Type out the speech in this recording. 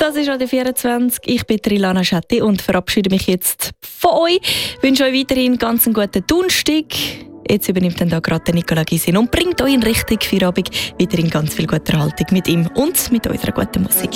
Das ist Radio 24. Ich bin Rilana Schetti und verabschiede mich jetzt von euch. Ich wünsche euch weiterhin ganz einen guten Donnerstag. Jetzt übernimmt dann da gerade Nicola Gysin und bringt euch in Richtung Feierabend weiterhin ganz viel gute Erhaltung mit ihm und mit unserer guten Musik.